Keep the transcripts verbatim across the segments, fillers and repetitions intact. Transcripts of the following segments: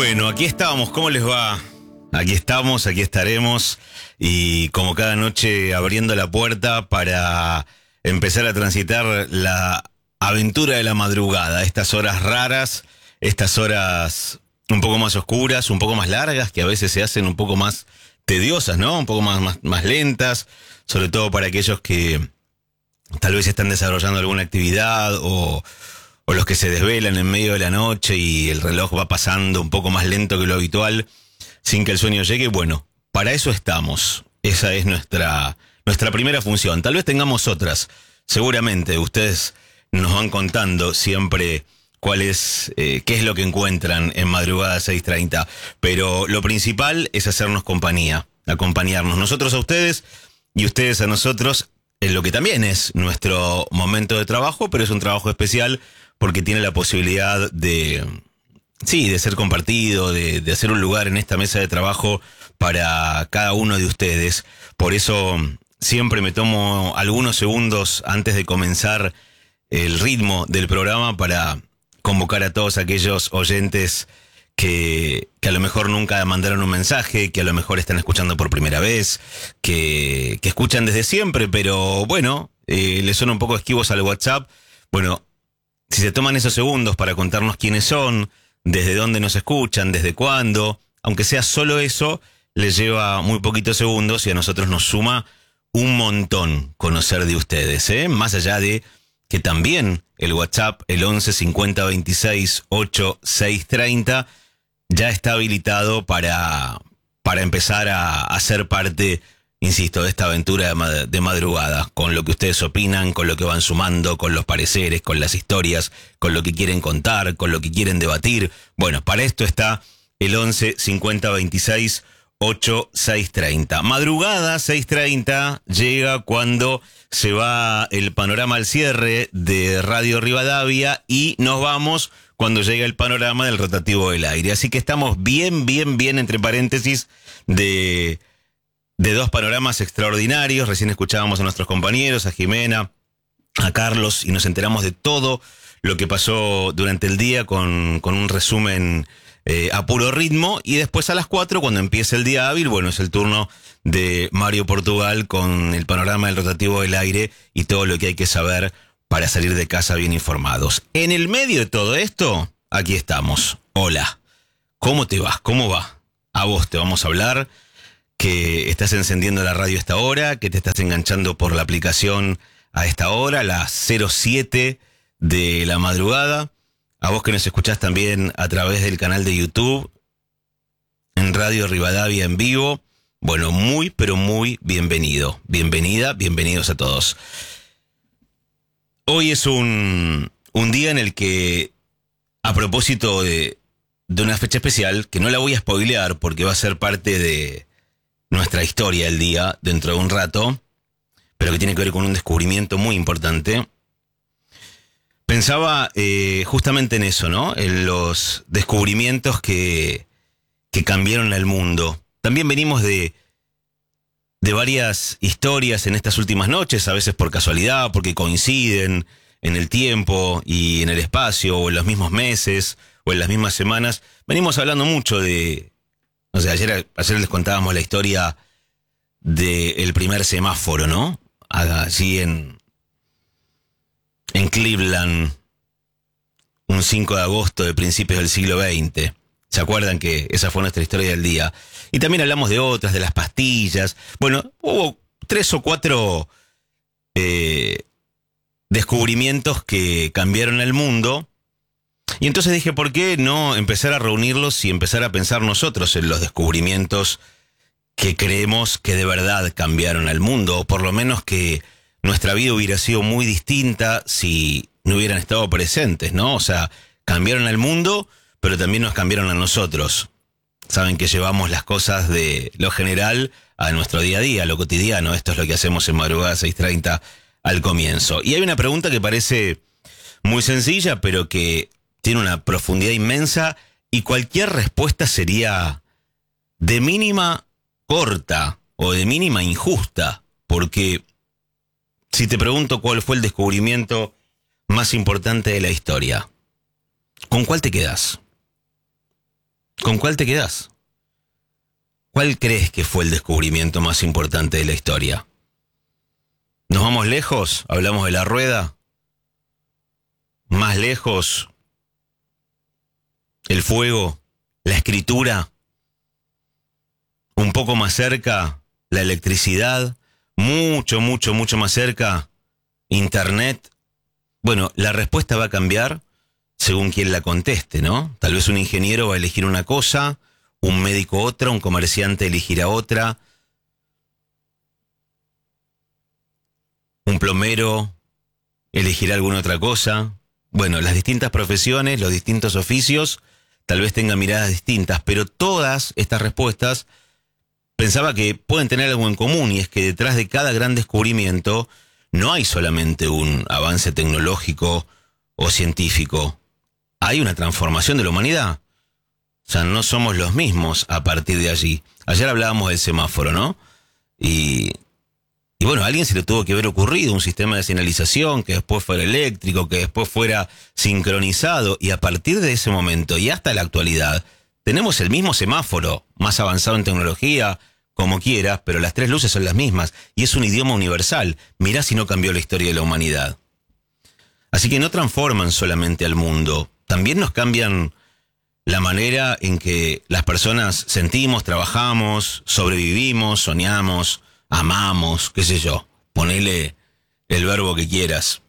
Bueno, aquí estamos, ¿cómo les va? Aquí estamos, aquí estaremos y como cada noche abriendo la puerta para empezar a transitar la aventura de la madrugada, estas horas raras, estas horas un poco más oscuras, un poco más largas, que a veces se hacen un poco más tediosas, ¿no? Un poco más, más, más lentas, sobre todo para aquellos que tal vez están desarrollando alguna actividad o... o los que se desvelan en medio de la noche y el reloj va pasando un poco más lento que lo habitual sin que el sueño llegue. Bueno, para eso estamos. Esa es nuestra, nuestra primera función. Tal vez tengamos otras. Seguramente ustedes nos van contando siempre cuál es, eh, qué es lo que encuentran en Madrugada seis treinta. Pero lo principal es hacernos compañía, acompañarnos nosotros a ustedes y ustedes a nosotros en lo que también es nuestro momento de trabajo, pero es un trabajo especial porque tiene la posibilidad de, sí, de ser compartido, de, de hacer un lugar en esta mesa de trabajo para cada uno de ustedes. Por eso siempre me tomo algunos segundos antes de comenzar el ritmo del programa para convocar a todos aquellos oyentes que, que a lo mejor nunca mandaron un mensaje, que a lo mejor están escuchando por primera vez, que, que escuchan desde siempre, pero bueno, eh, les son un poco esquivos al WhatsApp. Bueno, si se toman esos segundos para contarnos quiénes son, desde dónde nos escuchan, desde cuándo, aunque sea solo eso, les lleva muy poquitos segundos y a nosotros nos suma un montón conocer de ustedes, ¿eh? Más allá de que también el WhatsApp, el once cincuenta veintiséis ocho seis treinta, ya está habilitado para, para empezar a, a ser parte, insisto, de esta aventura de, de madrugada, con lo que ustedes opinan, con lo que van sumando, con los pareceres, con las historias, con lo que quieren contar, con lo que quieren debatir. Bueno, para esto está el once cincuenta veintiséis ocho seis treinta. Madrugada seis treinta llega cuando se va el panorama al cierre de Radio Rivadavia y nos vamos cuando llega el panorama del rotativo del aire. Así que estamos bien, bien, bien entre paréntesis de... de dos panoramas extraordinarios. Recién escuchábamos a nuestros compañeros, a Jimena, a Carlos, y nos enteramos de todo lo que pasó durante el día con, con un resumen eh, a puro ritmo. Y después a las cuatro, cuando empieza el día hábil, bueno, es el turno de Mario Portugal con el panorama del rotativo del aire y todo lo que hay que saber para salir de casa bien informados. En el medio de todo esto, aquí estamos. Hola, ¿cómo te vas? ¿Cómo va? A vos te vamos a hablar, que estás encendiendo la radio a esta hora, que te estás enganchando por la aplicación a esta hora, las cero siete de la madrugada. A vos que nos escuchás también a través del canal de YouTube, en Radio Rivadavia en vivo. Bueno, muy, pero muy bienvenido. Bienvenida, bienvenidos a todos. Hoy es un, un día en el que, a propósito de, de una fecha especial, que no la voy a spoilear porque va a ser parte de nuestra historia del día dentro de un rato, pero que tiene que ver con un descubrimiento muy importante. Pensaba eh, justamente en eso, ¿no? En los descubrimientos que, que cambiaron el mundo. También venimos de, de varias historias en estas últimas noches, a veces por casualidad, porque coinciden en el tiempo y en el espacio, o en los mismos meses, o en las mismas semanas. Venimos hablando mucho de... O sea, ayer, ayer les contábamos la historia del primer semáforo, ¿no? Allí en, en Cleveland, un cinco de agosto de principios del siglo veinte. ¿Se acuerdan que esa fue nuestra historia del día? Y también hablamos de otras, de las pastillas. Bueno, hubo tres o cuatro eh, descubrimientos que cambiaron el mundo. Y entonces dije, ¿por qué no empezar a reunirlos y empezar a pensar nosotros en los descubrimientos que creemos que de verdad cambiaron al mundo? O por lo menos que nuestra vida hubiera sido muy distinta si no hubieran estado presentes, ¿no? O sea, cambiaron al mundo, pero también nos cambiaron a nosotros. Saben que llevamos las cosas de lo general a nuestro día a día, a lo cotidiano. Esto es lo que hacemos en Madrugada seis treinta al comienzo. Y hay una pregunta que parece muy sencilla, pero que tiene una profundidad inmensa y cualquier respuesta sería de mínima corta o de mínima injusta, porque si te pregunto cuál fue el descubrimiento más importante de la historia, ¿con cuál te quedas? ¿Con cuál te quedás? ¿Cuál crees que fue el descubrimiento más importante de la historia? ¿Nos vamos lejos? ¿Hablamos de la rueda? ¿Más lejos? ¿El fuego? ¿La escritura? ¿Un poco más cerca? ¿La electricidad? ¿Mucho, mucho, mucho más cerca? ¿Internet? Bueno, la respuesta va a cambiar según quien la conteste, ¿no? Tal vez un ingeniero va a elegir una cosa, un médico otra, un comerciante elegirá otra, un plomero elegirá alguna otra cosa. Bueno, las distintas profesiones, los distintos oficios, tal vez tengan miradas distintas, pero todas estas respuestas pensaba que pueden tener algo en común, y es que detrás de cada gran descubrimiento no hay solamente un avance tecnológico o científico, hay una transformación de la humanidad. O sea, no somos los mismos a partir de allí. Ayer hablábamos del semáforo, ¿no? Y, y bueno, a alguien se le tuvo que haber ocurrido un sistema de señalización que después fuera eléctrico, que después fuera sincronizado, y a partir de ese momento y hasta la actualidad, tenemos el mismo semáforo, más avanzado en tecnología, como quieras, pero las tres luces son las mismas, y es un idioma universal. Mirá si no cambió la historia de la humanidad. Así que no transforman solamente al mundo, también nos cambian la manera en que las personas sentimos, trabajamos, sobrevivimos, soñamos, amamos, qué sé yo. Ponele el verbo que quieras.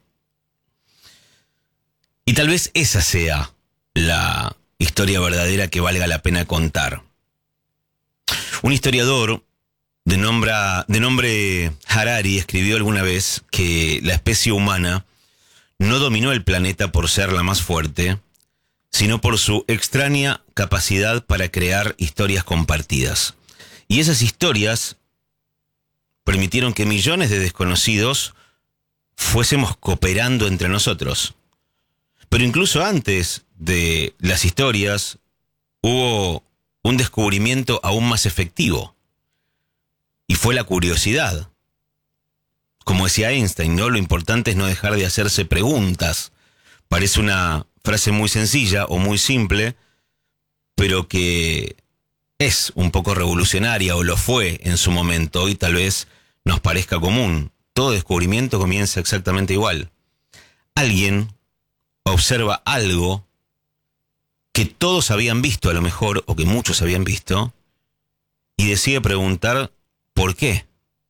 Y tal vez esa sea la historia verdadera que valga la pena contar. Un historiador de nombre, de nombre Harari escribió alguna vez que la especie humana no dominó el planeta por ser la más fuerte, sino por su extraña capacidad para crear historias compartidas. Y esas historias permitieron que millones de desconocidos fuésemos cooperando entre nosotros. Pero incluso antes de las historias hubo un descubrimiento aún más efectivo, y fue la curiosidad. Como decía Einstein, ¿no? Lo importante es no dejar de hacerse preguntas. Parece una frase muy sencilla o muy simple, pero que es un poco revolucionaria, o lo fue en su momento. Hoy tal vez nos parezca común. Todo descubrimiento comienza exactamente igual. Alguien observa algo que todos habían visto a lo mejor, o que muchos habían visto, y decide preguntar ¿por qué?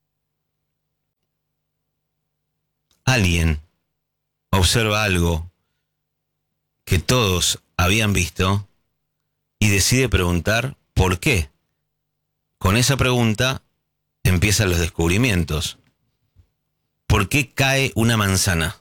Alguien observa algo que todos habían visto y decide preguntar ¿por qué? Con esa pregunta empiezan los descubrimientos. ¿Por qué cae una manzana?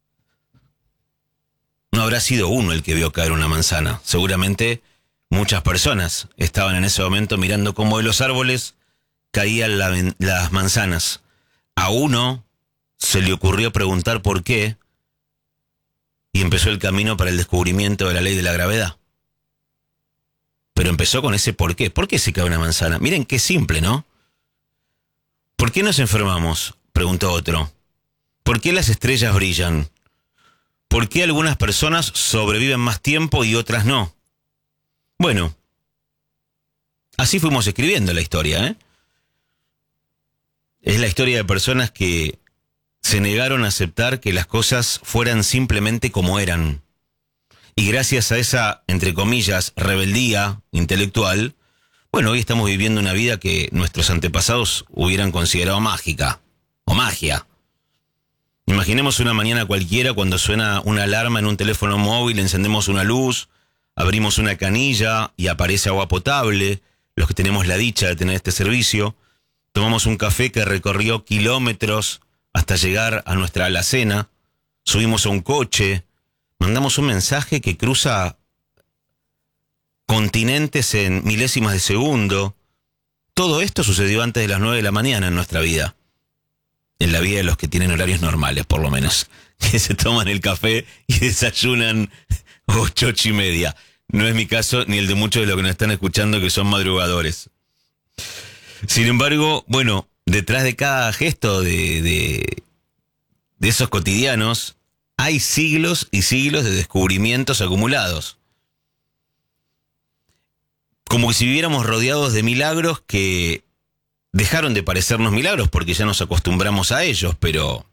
No habrá sido uno el que vio caer una manzana. Seguramente muchas personas estaban en ese momento mirando cómo de los árboles caían la, las manzanas. A uno se le ocurrió preguntar por qué, y empezó el camino para el descubrimiento de la ley de la gravedad. Pero empezó con ese por qué. ¿Por qué se cae una manzana? Miren qué simple, ¿no? ¿Por qué nos enfermamos?, preguntó otro. ¿Por qué las estrellas brillan? ¿Por qué algunas personas sobreviven más tiempo y otras no? Bueno, así fuimos escribiendo la historia, ¿eh? Es la historia de personas que se negaron a aceptar que las cosas fueran simplemente como eran. Y gracias a esa, entre comillas, rebeldía intelectual, bueno, hoy estamos viviendo una vida que nuestros antepasados hubieran considerado mágica, o magia. Imaginemos una mañana cualquiera cuando suena una alarma en un teléfono móvil, encendemos una luz, abrimos una canilla y aparece agua potable, los que tenemos la dicha de tener este servicio, tomamos un café que recorrió kilómetros hasta llegar a nuestra alacena, subimos a un coche, mandamos un mensaje que cruza continentes en milésimas de segundo. Todo esto sucedió antes de las nueve de la mañana en nuestra vida. En la vida de los que tienen horarios normales, por lo menos. Que se toman el café y desayunan ocho, ocho y media. No es mi caso ni el de muchos de los que nos están escuchando que son madrugadores. Sin embargo, bueno, detrás de cada gesto de, de, de esos cotidianos hay siglos y siglos de descubrimientos acumulados. como que si viviéramos rodeados de milagros que dejaron de parecernos milagros porque ya nos acostumbramos a ellos, pero,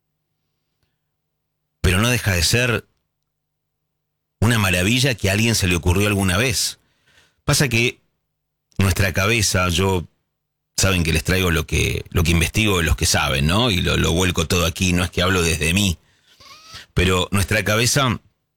pero no deja de ser una maravilla que a alguien se le ocurrió alguna vez. Pasa que nuestra cabeza, yo, saben que les traigo lo que, lo que investigo de los que saben, ¿no? Y lo, lo vuelco todo aquí, no es que hablo desde mí. Pero nuestra cabeza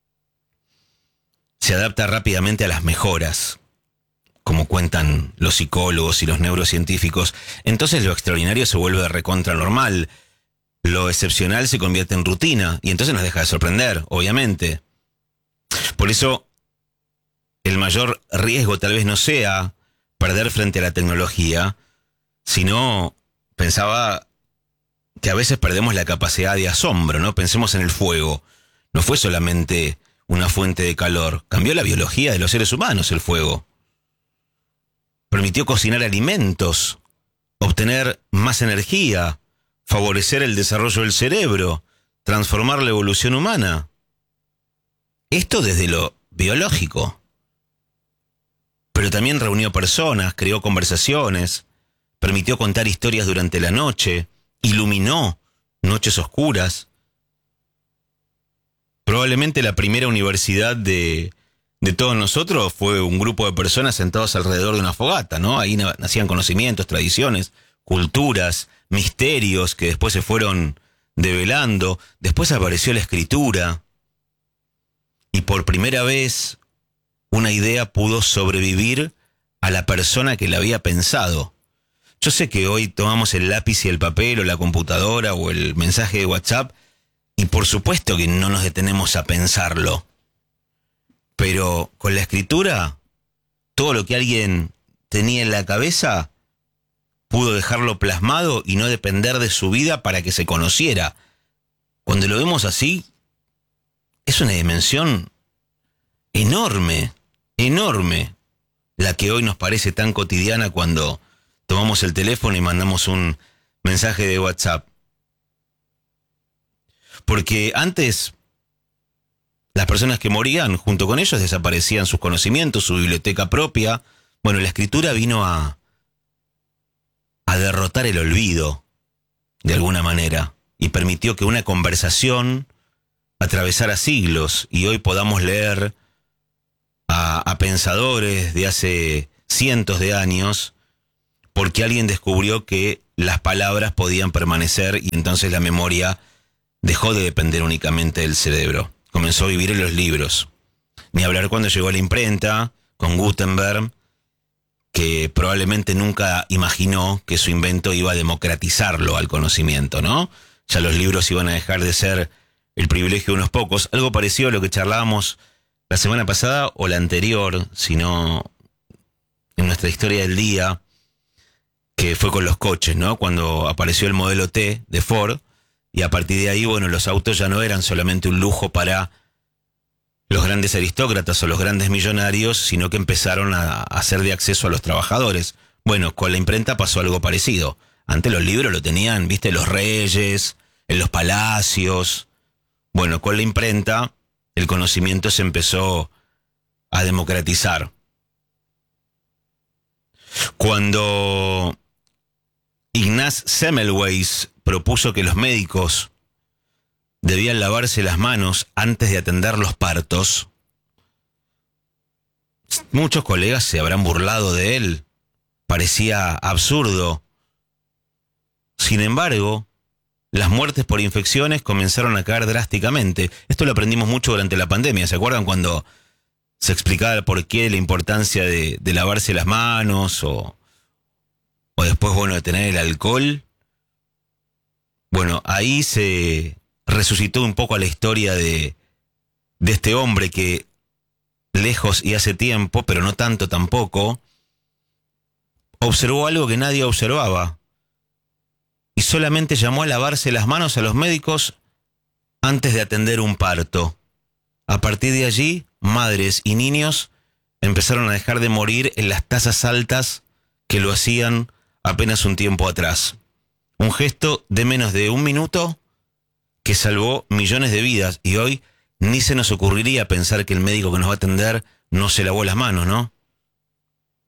se adapta rápidamente a las mejoras, como cuentan los psicólogos y los neurocientíficos. Entonces lo extraordinario se vuelve recontra normal. Lo excepcional se convierte en rutina y entonces nos deja de sorprender, obviamente. Por eso, el mayor riesgo tal vez no sea perder frente a la tecnología, sino, pensaba que a veces perdemos la capacidad de asombro, ¿no? Pensemos en el fuego. No fue solamente una fuente de calor, cambió la biología de los seres humanos el fuego. Permitió cocinar alimentos, obtener más energía, favorecer el desarrollo del cerebro, transformar la evolución humana. Esto desde lo biológico. Pero también reunió personas, creó conversaciones, permitió contar historias durante la noche, iluminó noches oscuras. Probablemente la primera universidad de, de todos nosotros fue un grupo de personas sentados alrededor de una fogata, ¿no? Ahí nacían conocimientos, tradiciones, culturas, misterios que después se fueron develando. Después apareció la escritura. Y por primera vez, una idea pudo sobrevivir a la persona que la había pensado. Yo sé que hoy tomamos el lápiz y el papel o la computadora o el mensaje de WhatsApp y por supuesto que no nos detenemos a pensarlo. Pero con la escritura, todo lo que alguien tenía en la cabeza pudo dejarlo plasmado y no depender de su vida para que se conociera. Cuando lo vemos así, es una dimensión enorme, enorme, la que hoy nos parece tan cotidiana cuando tomamos el teléfono y mandamos un mensaje de WhatsApp. Porque antes, las personas que morían, junto con ellos desaparecían sus conocimientos, su biblioteca propia. Bueno, la escritura vino a, a derrotar el olvido, de alguna manera, y permitió que una conversación atravesara siglos y hoy podamos leer a, a pensadores de hace cientos de años, porque alguien descubrió que las palabras podían permanecer y entonces la memoria dejó de depender únicamente del cerebro. Comenzó a vivir en los libros. Ni hablar cuando llegó a la imprenta, con Gutenberg, que probablemente nunca imaginó que su invento iba a democratizarlo al conocimiento, ¿no? Ya los libros iban a dejar de ser el privilegio de unos pocos. Algo parecido a lo que charlábamos la semana pasada o la anterior, sino en nuestra historia del día, que fue con los coches, ¿no? Cuando apareció el modelo T de Ford, y a partir de ahí, bueno, los autos ya no eran solamente un lujo para los grandes aristócratas o los grandes millonarios, sino que empezaron a, a ser de acceso a los trabajadores. Bueno, con la imprenta pasó algo parecido. Antes los libros lo tenían, viste, los reyes, en los palacios. Bueno, con la imprenta el conocimiento se empezó a democratizar. Cuando Ignaz Semmelweis propuso que los médicos debían lavarse las manos antes de atender los partos, muchos colegas se habrán burlado de él. Parecía absurdo. Sin embargo, las muertes por infecciones comenzaron a caer drásticamente. Esto lo aprendimos mucho durante la pandemia. ¿Se acuerdan cuando se explicaba por qué la importancia de, de lavarse las manos o, o después, bueno, de tener el alcohol? Bueno, ahí se resucitó un poco a la historia de, de este hombre que, lejos y hace tiempo, pero no tanto tampoco, observó algo que nadie observaba y solamente llamó a lavarse las manos a los médicos antes de atender un parto. A partir de allí, madres y niños empezaron a dejar de morir en las tasas altas que lo hacían apenas un tiempo atrás. Un gesto de menos de un minuto que salvó millones de vidas y hoy ni se nos ocurriría pensar que el médico que nos va a atender no se lavó las manos, ¿no?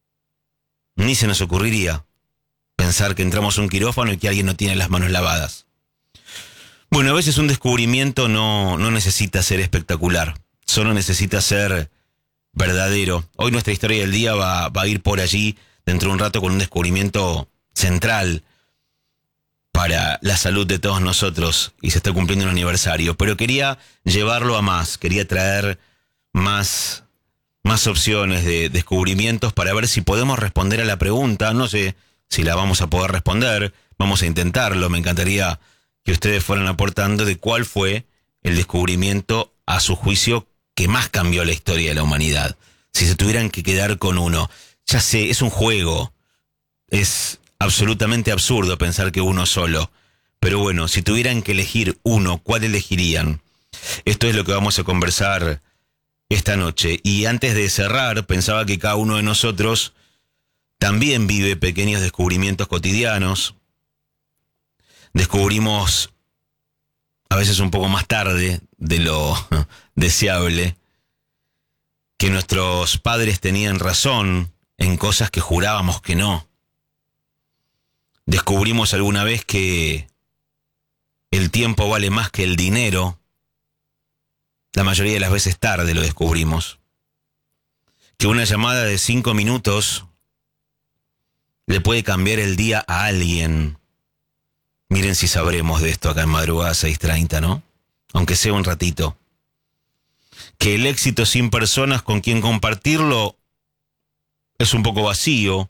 ni se nos ocurriría pensar que entramos a un quirófano y que alguien no tiene las manos lavadas. Bueno, a veces un descubrimiento no, no necesita ser espectacular, solo necesita ser verdadero. Hoy nuestra historia del día va, va a ir por allí dentro de un rato con un descubrimiento central para la salud de todos nosotros y se está cumpliendo un aniversario. Pero quería llevarlo a más, quería traer más, más opciones de descubrimientos para ver si podemos responder a la pregunta. No sé si la vamos a poder responder, vamos a intentarlo. Me encantaría que ustedes fueran aportando de cuál fue el descubrimiento a su juicio que más cambió la historia de la humanidad. Si se tuvieran que quedar con uno. Ya sé, es un juego, es absolutamente absurdo pensar que uno solo. Pero bueno, si tuvieran que elegir uno, ¿cuál elegirían? Esto es lo que vamos a conversar esta noche. Y antes de cerrar, pensaba que cada uno de nosotros también vive pequeños descubrimientos cotidianos. Descubrimos, a veces un poco más tarde de lo deseable, que nuestros padres tenían razón en cosas que jurábamos que no. Descubrimos alguna vez que el tiempo vale más que el dinero. La mayoría de las veces tarde lo descubrimos. Que una llamada de cinco minutos le puede cambiar el día a alguien. Miren si sabremos de esto acá en Madrugada seis treinta, ¿no? Aunque sea un ratito. Que el éxito sin personas con quien compartirlo es un poco vacío.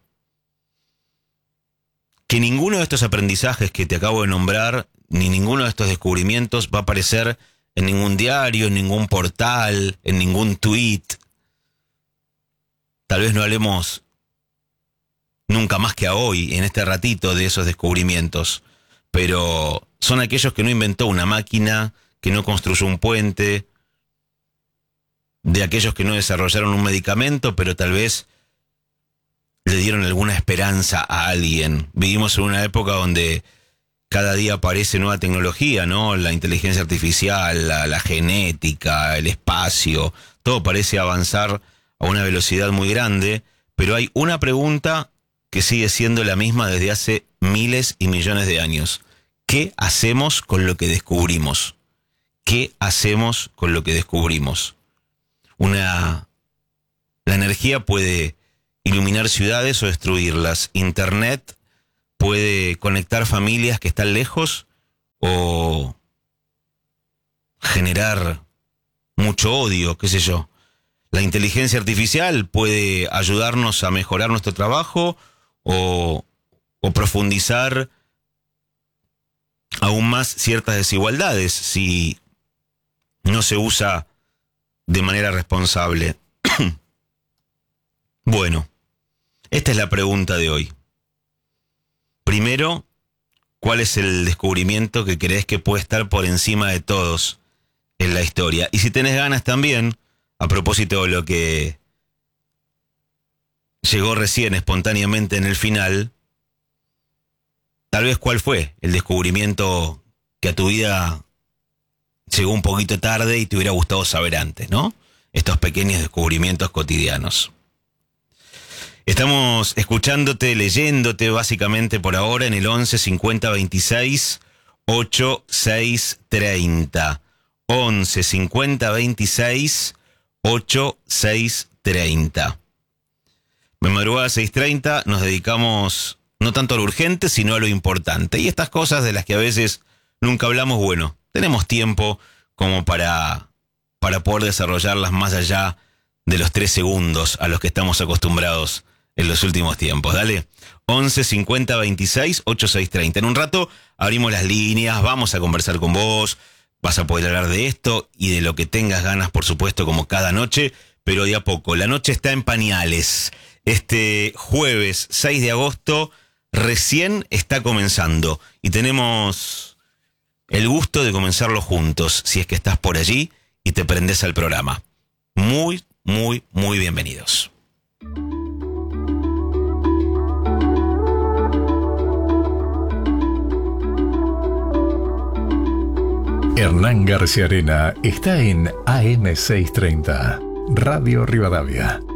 Que ninguno de estos aprendizajes que te acabo de nombrar, ni ninguno de estos descubrimientos va a aparecer en ningún diario, en ningún portal, en ningún tweet. Tal vez no hablemos nunca más que a hoy, en este ratito, de esos descubrimientos. Pero son aquellos que no inventó una máquina, que no construyó un puente, de aquellos que no desarrollaron un medicamento, pero tal vez le dieron alguna esperanza a alguien. Vivimos en una época donde cada día aparece nueva tecnología, ¿no? La inteligencia artificial, la, la genética, el espacio, todo parece avanzar a una velocidad muy grande, pero hay una pregunta que sigue siendo la misma desde hace miles y millones de años. ¿Qué hacemos con lo que descubrimos? ¿Qué hacemos con lo que descubrimos? Una, la energía puede iluminar ciudades o destruirlas. Internet puede conectar familias que están lejos o generar mucho odio, qué sé yo. La inteligencia artificial puede ayudarnos a mejorar nuestro trabajo o, o profundizar aún más ciertas desigualdades si no se usa de manera responsable. Bueno, esta es la pregunta de hoy. Primero, ¿cuál es el descubrimiento que crees que puede estar por encima de todos en la historia? Y si tenés ganas también, a propósito de lo que llegó recién espontáneamente en el final, tal vez cuál fue el descubrimiento que a tu vida llegó un poquito tarde y te hubiera gustado saber antes, ¿no? Estos pequeños descubrimientos cotidianos. Estamos escuchándote, leyéndote básicamente por ahora en el once cincuenta veintiséis ochenta y seis treinta. once cincuenta veintiséis ochenta y seis treinta. En Madrugada seis treinta nos dedicamos no tanto a lo urgente, sino a lo importante. Y estas cosas de las que a veces nunca hablamos, bueno, tenemos tiempo como para, para poder desarrollarlas más allá de los tres segundos a los que estamos acostumbrados en los últimos tiempos. Dale, once cincuenta veintiséis ochenta y seis treinta. En un rato abrimos las líneas, vamos a conversar con vos, vas a poder hablar de esto y de lo que tengas ganas, por supuesto, como cada noche, pero de a poco. La noche está en pañales. Este jueves seis de agosto recién está comenzando y tenemos el gusto de comenzarlo juntos, si es que estás por allí y te prendés al programa. Muy, muy, muy bienvenidos. Hernán García Arena está en A M seiscientos treinta, Radio Rivadavia.